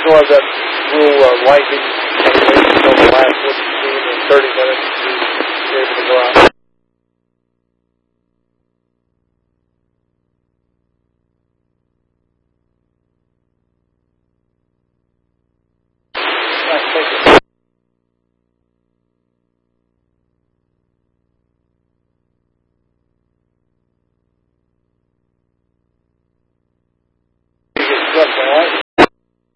still have that little lightning until the last 15 or 30 minutes to be able